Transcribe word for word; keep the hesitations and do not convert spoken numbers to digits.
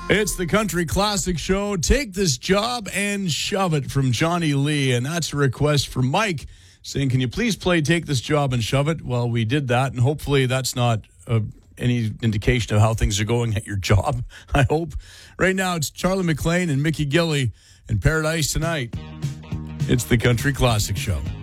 It's the Country Classic Show. Take this job and shove it from Johnny Lee. And that's a request from Mike saying, can you please play Take This Job and Shove It? Well, we did that. And hopefully that's not uh, any indication of how things are going at your job, I hope. Right now, it's Charlie McLean and Mickey Gilley in Paradise Tonight. It's the Country Classic Show.